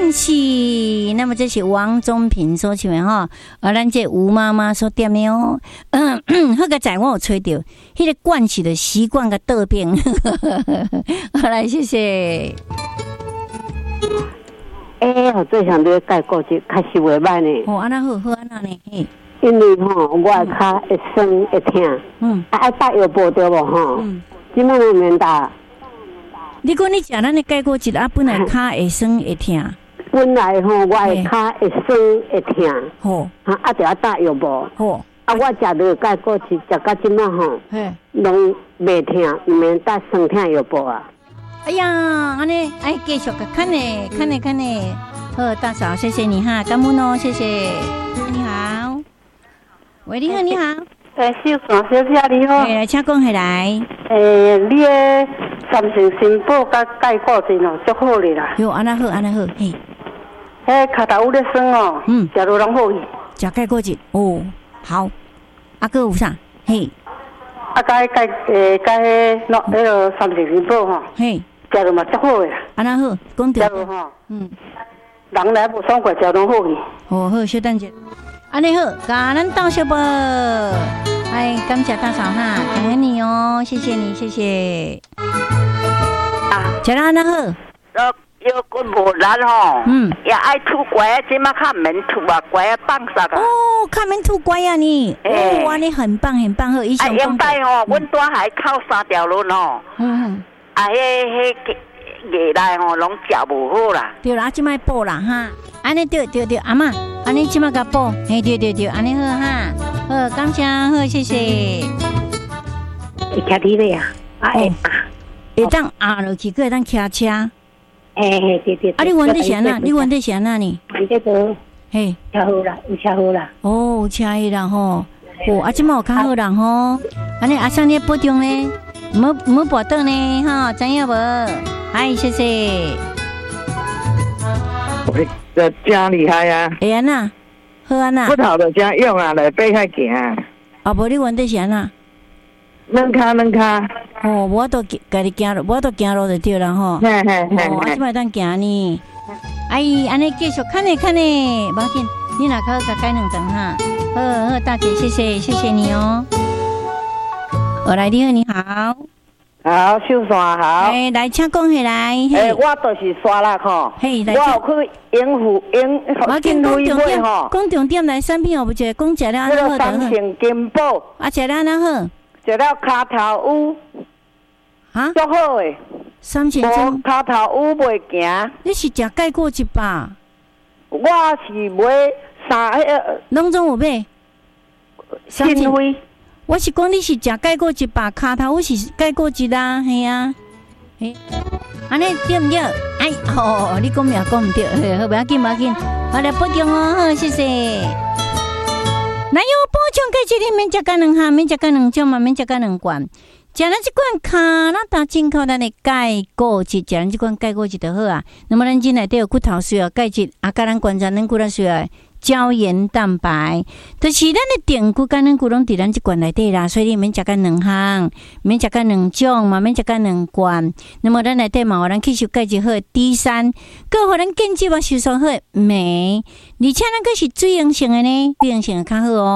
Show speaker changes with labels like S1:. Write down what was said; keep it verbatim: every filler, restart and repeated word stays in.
S1: 欢喜。那么这是王宗平所唱的哈，而咱这吴妈妈所点的哦。嗯，那个仔我有吹到，迄、那个惯起的习惯个倒变。好来，谢谢。
S2: 哎、欸，我最想对改过去开始袂歹呢。
S1: 哦，安那好，好安那呢？嘿，
S2: 因为吼，我的脚会酸会痛，嗯，啊爱打药布对无吼？嗯，即摆都免打。
S1: 你讲你食咱的改过去啊，本来脚会酸会痛。
S2: 本来吼，我的脚会酸会痛，吼，啊啊，就要打药布，吼，啊，我食到改过去，食到即摆吼，嘿，拢袂痛，毋免打酸痛药布啊。
S1: 哎呀，安尼，哎，继续看呢，看呢，看呢。好，大嫂，谢谢你哈，感恩哦，谢谢。你好，喂，你好，你好。
S3: 诶，秀山小姐你好。
S1: 诶，来，请讲下来。
S3: 诶，你诶三成新宝甲钙固醇哦，足好哩啦。
S1: 哟，安那好，安那好，嘿。
S3: 迄脚头有咧酸哦，嗯，食落拢好去。
S1: 食钙固醇哦，好。啊，搁有啥？嘿。
S3: 啊，甲迄钙诶，甲迄喏，迄个三成新宝吼。嘿。食落嘛足好诶啦。
S1: 安那好，讲对。
S3: 食落吼，嗯，人来无爽快，食拢好去。
S1: 哦，好，小等者。安尼好，甲咱道小宝，哎，感谢大嫂哈，感恩你哦，谢谢你，谢谢。啊，食得安那好。
S4: 呃，要骨无力吼，嗯，也爱吐乖，即马较免吐啊，乖啊放煞啊。
S1: 哦，较免吐乖啊你，哦，哇，你很棒很棒，好，以上。
S4: 啊，应该吼，阮带海靠三条路吼，嗯，啊，迄迄夜来吼，拢食无好啦。
S1: 对啦，即摆补啦哈，安尼对对对，阿嬷，安尼即摆甲补，嘿对对对，安尼好哈，好，感谢好，谢谢。
S2: 会骑你咧啊？啊会啊，
S1: 会当压落去，搁会当骑车。
S2: 嘿嘿对对。
S1: 啊，你玩得啥呐？你玩得啥呐你？
S2: 玩得多。嘿，车好啦，有车好啦。
S1: 哦，有车的啦吼，哦，啊，即摆有较好人吼，安尼阿桑你保重咧，唔好唔好跋倒呢，哈，知影无？嗨，谢谢。
S5: 喂，这真厉害啊！
S1: 会安呐，好安呐。
S5: 骨头就真用啊，来爬较行。
S1: 啊，无你玩得啥呐？
S5: 软骹软骹。
S1: 哦，我都家己行路，我都行路就对啦吼。
S5: 嘿嘿嘿。
S1: 哦，啊，即摆当行呢。阿姨，安尼继续看呢看呢，无要紧，你若较甲改两张哈。好好，大姐，谢谢谢谢你哦。我来，你好，你好。
S5: 好，秀山好。
S1: 哎，来，请讲下来。
S5: 哎，我就是刷啦吼。嘿，来。我有去应付应
S1: 我讲重点吼，讲重点来产品，我不觉得讲食了安那好。
S5: 三成金宝。
S1: 啊，食了安那好。
S5: 食了骹头乌。啊？足好诶。
S1: 三成金。
S5: 骹头乌袂行。
S1: 你是食钙固醇吧？
S5: 我是买三迄个。
S1: 拢总有买。
S5: 新辉。
S1: 我是讲你是食钙固醇吧？骹头我是钙固醇啦，系啊，嘿，安尼对唔对？哎，哦，你讲名讲唔对，好，不要紧，不要紧，我来保重哦，好，谢谢。那有补充钙质里面食个两项，免食个两种嘛，免食个两罐。食咱这款卡那达进口咱的钙固质，食咱这款钙固质就好啊。那么咱进内底有骨头需要钙质，啊，甲咱观察咱骨头需要胶原蛋白，就是咱的电骨甲咱骨拢伫咱这罐内底啦，所以你免食个两项，免食个两种嘛，免食个两罐。那么咱内底嘛，互咱吸收钙质好的 D 三，佮互咱建基嘛吸收好的镁，而且咱个是水溶性的呢，水溶性的较好哦。